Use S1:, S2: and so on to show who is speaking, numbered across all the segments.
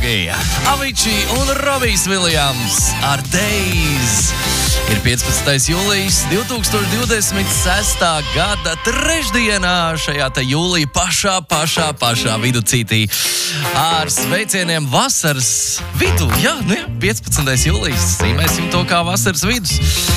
S1: draugi! Avicii un Robijs Viljams ar Days. Ir 15. jūlijas 2026. gada trešdienā šajā te jūlija pašā viducītī. Ar sveicieniem vasaras vidu. Jā, 15. jūlijas. Zīmēsim to kā vasaras vidus.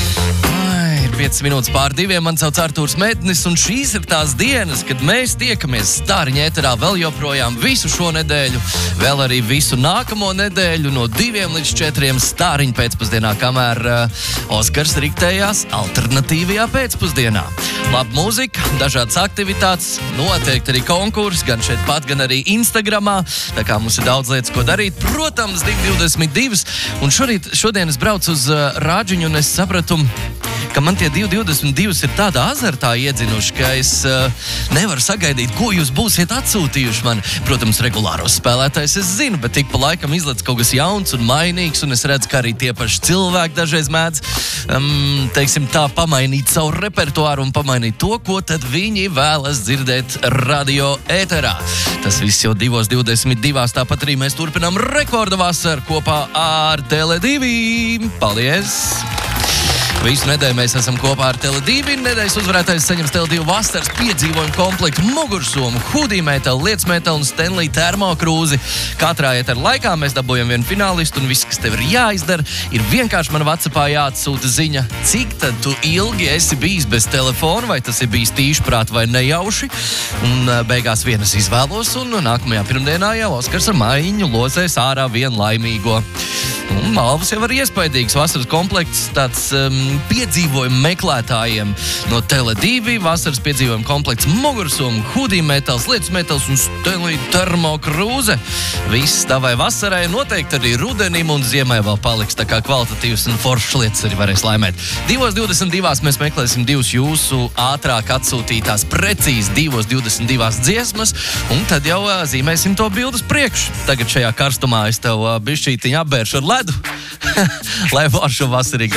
S1: 5 minūtes pār 2. Man sauc Artūrs Mednis, un šīs ir tās dienas, kad mēs tiekamies Stāriņa ēterā vēl joprojām visu šo nedēļu, vēl arī visu nākamo nedēļu no 2 līdz 4 Stāriņa pēcpusdienā, kamēr Oskars riktējās alternatīvajā pēcpusdienā. Laba mūzika, dažādas aktivitātes, noteikti arī konkursi, gan šeit pat, gan arī Instagramā, tā kā mums ir daudz lietas, ko darīt. Protams, 2.22, un šodien es braucu uz Rāģiņu, un es sapratu, ka man tie 2.22 ir tādā azartā iedzinuši, ka es nevaru sagaidīt, ko jūs būsiet atsūtījuši man. Protams, regulāros spēlētājs es zinu, bet tik pa laikam izlec kaut kas jauns un mainīgs, un es redzu, ka arī tie paši cilvēki dažreiz mēdz, teiksim tā, pamainīt savu repertuāru un pamainīt to, ko tad viņi vēlas dzirdēt radio ēterā. Tas viss jau 2.22, tāpat arī mēs turpinām rekorda vasaru kopā ar Tele2. Paldies! Visu nedēļu mēs esam kopā ar Tele2. Nedēļas uzvarētājs saņems Tele2 vasaras piedzīvojumu komplektu mugursomu, hoodie metalu, lietas metalu un Stanley termokrūzi. Katrā ētera laikā mēs dabūjam vienu finālistu, un viss, kas tev ir jāizdara, ir vienkārši man WhatsAppā jāatsūta ziņa, cik tad tu ilgi esi bijis bez telefona, vai tas ir bijis tīšprāt vai nejauši. Un beigās vienas izvēlos, un nākamajā pirmdienā jau Oskars ar maiņu lozēs ārā vienu laimīgo. Un malvas jau ir iespaidīgs vasaras komplekts, tāds piedzīvojumu meklētājiem no Tele2, vasaras piedzīvojumu komplekts mugursomu, hoodie metals, lietas metals un Stanley termokrūze. Viss tavai vasarai, noteikti arī rudenim un ziemai vēl paliks, tā kā kvalitatīvas un foršas lietas arī varēs laimēt. 2.22 mēs meklēsim divas jūsu ātrāk atsūtītās precīzi 2.22 dziesmas, un tad jau zīmēsim to bildes priekš. Tagad šajā karstumā es tev bišķītiņu apbēršu ar ledu, lai var šo vasarīgu